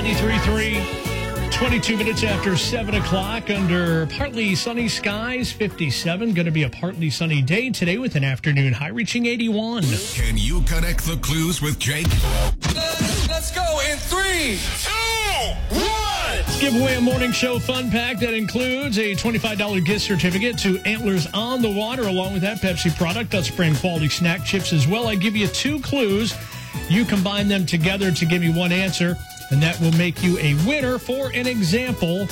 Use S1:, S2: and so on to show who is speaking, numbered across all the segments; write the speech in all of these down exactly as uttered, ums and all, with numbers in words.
S1: ninety-three point three, twenty-two minutes after seven o'clock under partly sunny skies, fifty-seven. Going to be a partly sunny day today with an afternoon high reaching eighty-one.
S2: Can you connect the clues with Jake?
S3: Let's go in three, two, one.
S1: Give away a morning show fun pack that includes a twenty-five dollars gift certificate to Antlers on the Water, along with that Pepsi product, Dutch Spring quality snack chips as well. I give you two clues. You combine them together to give me one answer, and that will make you a winner. For an example,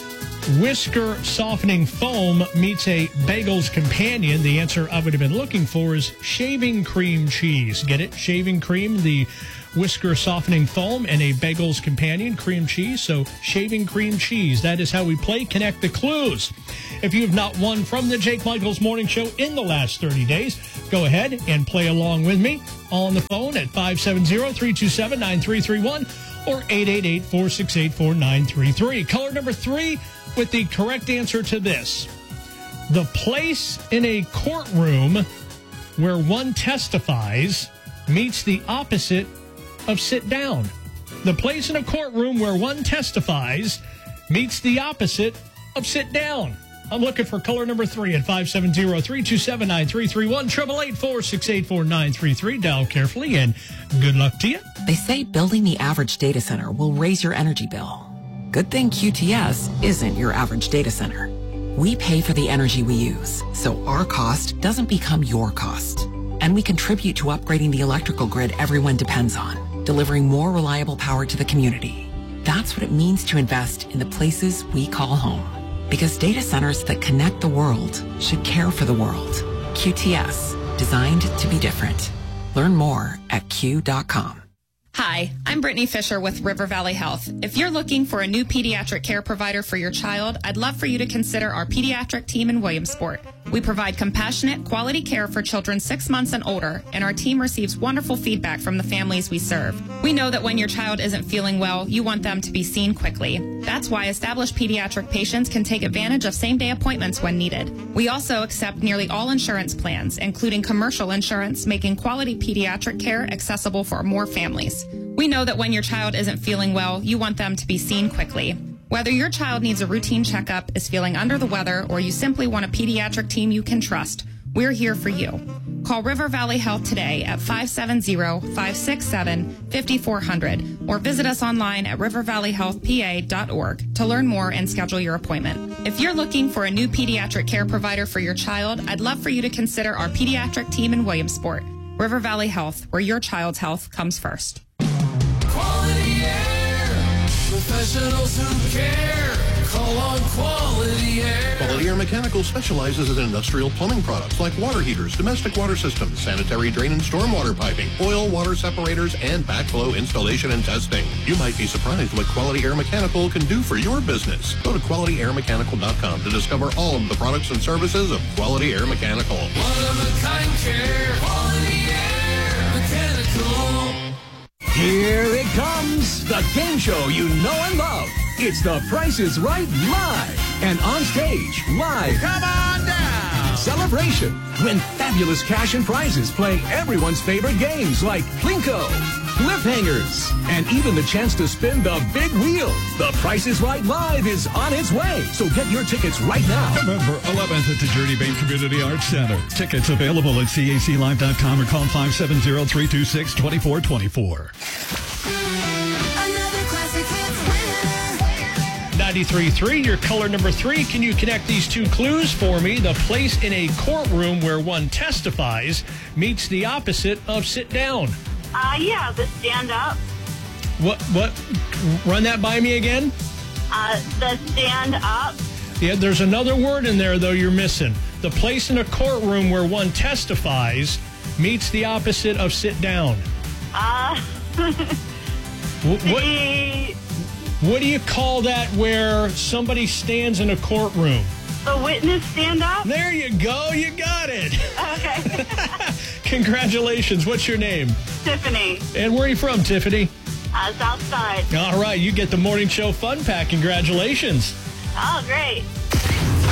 S1: whisker softening foam meets a bagel's companion. The answer I would have been looking for is shaving cream cheese. Get it? Shaving cream, the whisker softening foam, and a bagel's companion, cream cheese. So shaving cream cheese. That is how we play Connect the Clues. If you have not won from the Jake Michaels Morning Show in the last thirty days, go ahead and play along with me on the phone at five seven zero, three two seven, nine three three one or eight eight eight, four six eight, four nine three three. Caller number three with the correct answer to this. The place in a courtroom where one testifies meets the opposite of sit down. The place in a courtroom where one testifies meets the opposite of sit down. I'm looking for caller number three at five seven zero, three two seven, nine three three one, eight eight eight, four six eight, four nine three three. Dial carefully and good luck to you.
S4: They say building the average data center will raise your energy bill. Good thing Q T S isn't your average data center. We pay for the energy we use, so our cost doesn't become your cost. And we contribute to upgrading the electrical grid everyone depends on, delivering more reliable power to the community. That's what it means to invest in the places we call home. Because data centers that connect the world should care for the world. Q T S, designed to be different. Learn more at Q dot com.
S5: Hi, I'm Brittany Fisher with River Valley Health. If you're looking for a new pediatric care provider for your child, I'd love for you to consider our pediatric team in Williamsport. We provide compassionate, quality care for children six months and older, and our team receives wonderful feedback from the families we serve. We know that when your child isn't feeling well, you want them to be seen quickly. That's why established pediatric patients can take advantage of same-day appointments when needed. We also accept nearly all insurance plans, including commercial insurance, making quality pediatric care accessible for more families. We know that when your child isn't feeling well, you want them to be seen quickly. Whether your child needs a routine checkup, is feeling under the weather, or you simply want a pediatric team you can trust, we're here for you. Call River Valley Health today at five seven zero, five six seven, five four zero zero or visit us online at river valley health p a dot org to learn more and schedule your appointment. If you're looking for a new pediatric care provider for your child, I'd love for you to consider our pediatric team in Williamsport. River Valley Health, where your child's health comes first.
S3: Quality Air. Professionals who care. Call on Quality Air.
S6: Quality Air Mechanical specializes in industrial plumbing products like water heaters, domestic water systems, sanitary drain and stormwater piping, oil water separators, and backflow installation and testing. You might be surprised what Quality Air Mechanical can do for your business. Go to quality air mechanical dot com to discover all of the products and services of Quality Air Mechanical.
S3: One of a kind care. Quality Air Mechanical.
S7: Here it comes, the game show you know and love. It's The Price is Right Live. And on stage, live. Come on down. Celebration. Win fabulous cash and prizes playing everyone's favorite games like Plinko, Cliffhangers, and even the chance to spin the big wheel. The Price is Right Live is on its way. So get your tickets right now.
S8: November eleventh at the Journey Bay Community Arts Center. Tickets available at C A C live dot com or call five seven zero, three two six, two four two four.
S1: ninety-three point three, your caller number three. Can you connect these two clues for me? The place in a courtroom where one testifies meets the opposite of sit down.
S9: Uh, yeah, the stand up.
S1: What, what, run that by me again?
S9: Uh, the stand up.
S1: Yeah, there's another word in there, though, you're missing. The place in a courtroom where one testifies meets the opposite of sit down.
S9: Uh,
S1: what, what,
S9: the,
S1: what do you call that where somebody stands in a courtroom?
S9: the witness stand up.
S1: There you go. You got it.
S9: Okay.
S1: Congratulations. What's your name?
S9: Tiffany.
S1: And where are you from, Tiffany?
S9: Uh, South Side.
S1: All right. You get the Morning Show Fun Pack. Congratulations.
S9: Oh, great.